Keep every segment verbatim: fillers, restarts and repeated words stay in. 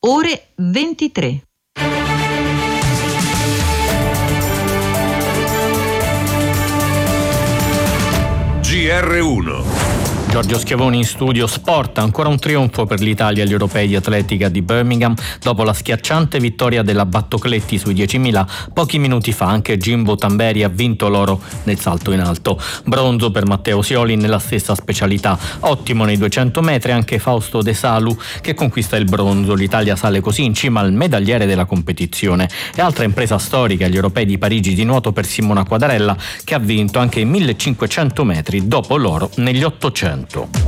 ore ventitré. G R uno. Giorgio Schiavoni in studio. Sport, ancora un trionfo per l'Italia agli europei di atletica di Birmingham dopo la schiacciante vittoria della Battocletti sui diecimila. Pochi minuti fa anche Jimbo Tamberi ha vinto l'oro nel salto in alto. Bronzo per Matteo Sioli nella stessa specialità. Ottimo nei duecento metri anche Fausto De Salu, che conquista il bronzo. L'Italia sale così in cima al medagliere della competizione. E altra impresa storica agli europei di Parigi di nuoto per Simona Quadarella, che ha vinto anche i millecinquecento metri dopo l'oro negli ottocento.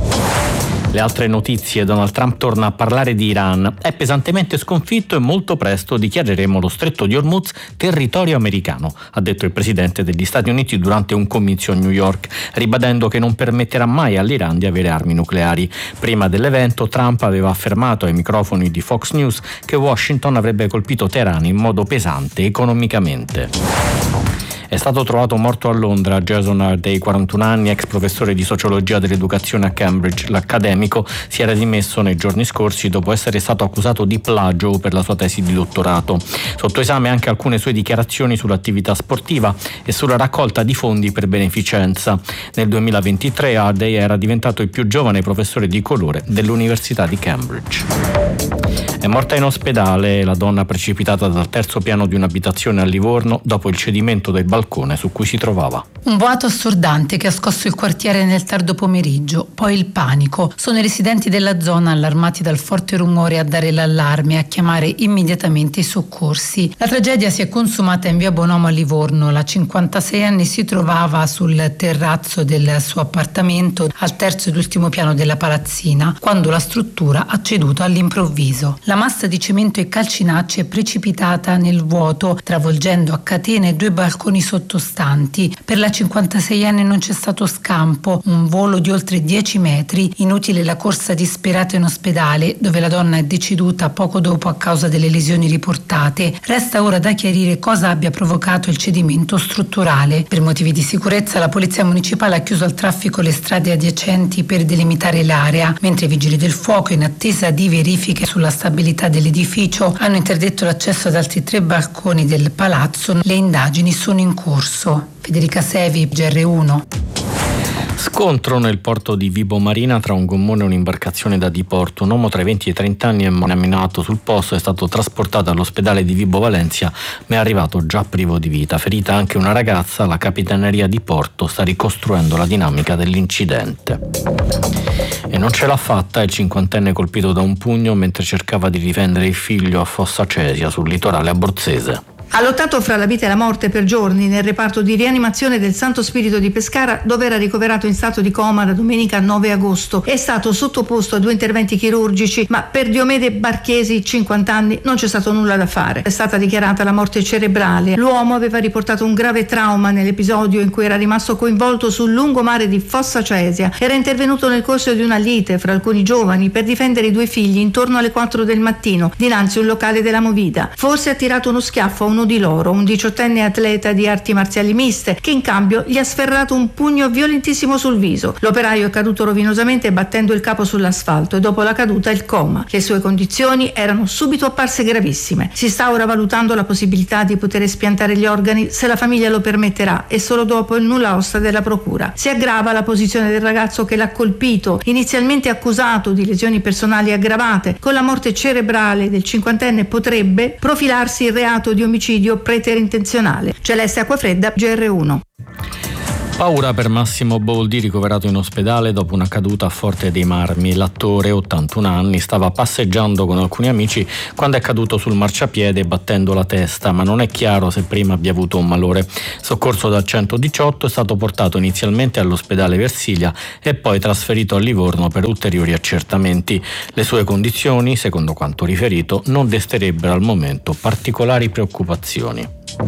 Le altre notizie: Donald Trump torna a parlare di Iran, è pesantemente sconfitto e molto presto dichiareremo lo stretto di Hormuz territorio americano, ha detto il presidente degli Stati Uniti durante un comizio a New York, ribadendo che non permetterà mai all'Iran di avere armi nucleari. Prima dell'evento Trump aveva affermato ai microfoni di Fox News che Washington avrebbe colpito Teheran in modo pesante economicamente. È stato trovato morto a Londra Jason Hardey, quarantuno anni, ex professore di sociologia dell'educazione a Cambridge. L'accademico si era dimesso nei giorni scorsi dopo essere stato accusato di plagio per la sua tesi di dottorato. Sotto esame anche alcune sue dichiarazioni sull'attività sportiva e sulla raccolta di fondi per beneficenza. Nel duemilaventitré Hardey era diventato il più giovane professore di colore dell'Università di Cambridge. È morta in ospedale la donna precipitata dal terzo piano di un'abitazione a Livorno dopo il cedimento del balcone su cui si trovava. Un boato assordante che ha scosso il quartiere nel tardo pomeriggio, poi il panico. Sono i residenti della zona, allarmati dal forte rumore, a dare l'allarme e a chiamare immediatamente i soccorsi. La tragedia si è consumata in via Bonomo a Livorno. La cinquantasei anni si trovava sul terrazzo del suo appartamento al terzo ed ultimo piano della palazzina quando la struttura ha ceduto all'improvviso. La massa di cemento e calcinacci è precipitata nel vuoto, travolgendo a catene due balconi sottostanti. Per la cinquantasei anni non c'è stato scampo, un volo di oltre dieci metri, inutile la corsa disperata in ospedale, dove la donna è deceduta poco dopo a causa delle lesioni riportate. Resta ora da chiarire cosa abbia provocato il cedimento strutturale. Per motivi di sicurezza la polizia municipale ha chiuso al traffico le strade adiacenti per delimitare l'area, mentre i vigili del fuoco, in attesa di verifiche sulla stabilità dell'edificio, hanno interdetto l'accesso ad altri tre balconi del palazzo. Le indagini sono in corso. Federica Sevi, G R uno. Scontro nel porto di Vibo Marina tra un gommone e un'imbarcazione da diporto. Un uomo tra i venti e i trenta anni è minato sul posto, è stato trasportato all'ospedale di Vibo Valencia ma è arrivato già privo di vita. Ferita anche una ragazza, la capitaneria di porto sta ricostruendo la dinamica dell'incidente. E non ce l'ha fatta il cinquantenne colpito da un pugno mentre cercava di difendere il figlio a Fossa Cesia sul litorale abruzzese. Ha lottato fra la vita e la morte per giorni nel reparto di rianimazione del Santo Spirito di Pescara, dove era ricoverato in stato di coma da domenica nove agosto. È stato sottoposto a due interventi chirurgici, ma per Diomede Barchesi, cinquanta anni, non c'è stato nulla da fare. È stata dichiarata la morte cerebrale. L'uomo aveva riportato un grave trauma nell'episodio in cui era rimasto coinvolto sul lungomare di Fossa Cesia. Era intervenuto nel corso di una lite fra alcuni giovani per difendere i due figli intorno alle quattro del mattino, dinanzi a un locale della Movida. Forse ha tirato uno schiaffo a uno di loro, un diciottenne atleta di arti marziali miste, che in cambio gli ha sferrato un pugno violentissimo sul viso. L'operaio è caduto rovinosamente battendo il capo sull'asfalto e dopo la caduta il coma. Le sue condizioni erano subito apparse gravissime. Si sta ora valutando la possibilità di poter espiantare gli organi se la famiglia lo permetterà e solo dopo il nulla osta della procura. Si aggrava la posizione del ragazzo che l'ha colpito, inizialmente accusato di lesioni personali aggravate. Con la morte cerebrale del cinquantenne potrebbe profilarsi il reato di omicidio preterintenzionale. Celeste Acquafredda, G R uno. Paura per Massimo Boldi, ricoverato in ospedale dopo una caduta a Forte dei Marmi. L'attore, ottantuno anni, stava passeggiando con alcuni amici quando è caduto sul marciapiede battendo la testa, ma non è chiaro se prima abbia avuto un malore. Soccorso dal centodiciotto, è stato portato inizialmente all'ospedale Versilia e poi trasferito a Livorno per ulteriori accertamenti. Le sue condizioni, secondo quanto riferito, non desterebbero al momento particolari preoccupazioni.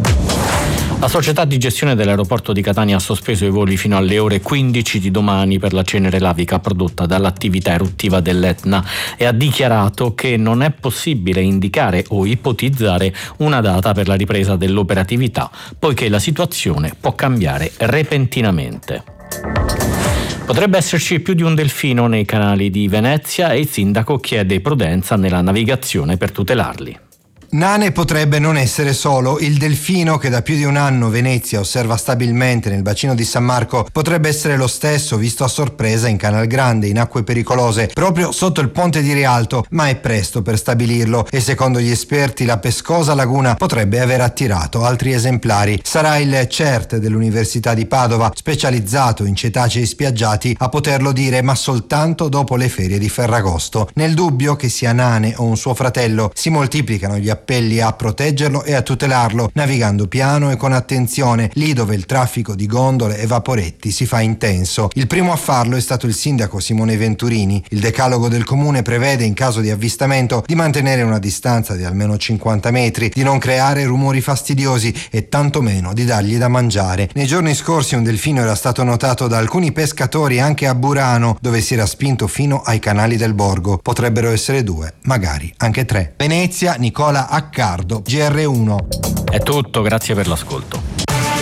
La società di gestione dell'aeroporto di Catania ha sospeso i voli fino alle ore quindici di domani per la cenere lavica prodotta dall'attività eruttiva dell'Etna e ha dichiarato che non è possibile indicare o ipotizzare una data per la ripresa dell'operatività, poiché la situazione può cambiare repentinamente. Potrebbe esserci più di un delfino nei canali di Venezia e il sindaco chiede prudenza nella navigazione per tutelarli. Nane potrebbe non essere solo. Il delfino che da più di un anno Venezia osserva stabilmente nel bacino di San Marco potrebbe essere lo stesso visto a sorpresa in Canal Grande, in acque pericolose, proprio sotto il ponte di Rialto, ma è presto per stabilirlo e secondo gli esperti la pescosa laguna potrebbe aver attirato altri esemplari. Sarà il CERT dell'Università di Padova, specializzato in cetacei spiaggiati, a poterlo dire, ma soltanto dopo le ferie di Ferragosto. Nel dubbio che sia Nane o un suo fratello, si moltiplicano gli appelli a proteggerlo e a tutelarlo, navigando piano e con attenzione, lì dove il traffico di gondole e vaporetti si fa intenso. Il primo a farlo è stato il sindaco Simone Venturini. Il decalogo del comune prevede, in caso di avvistamento, di mantenere una distanza di almeno cinquanta metri, di non creare rumori fastidiosi e tantomeno di dargli da mangiare. Nei giorni scorsi un delfino era stato notato da alcuni pescatori anche a Burano, dove si era spinto fino ai canali del borgo. Potrebbero essere due, magari anche tre. Venezia, Nicola Accardo, G R uno. È tutto, grazie per l'ascolto.